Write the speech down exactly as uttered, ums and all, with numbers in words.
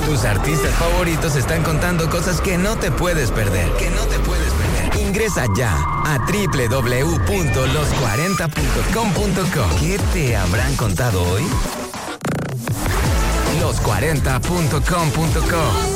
Tus artistas favoritos están contando cosas que no te puedes perder. Que no te puedes perder. Ingresa ya a doble u doble u doble u punto los cuarenta punto com punto co. ¿Qué te habrán contado hoy? los cuarenta punto com punto co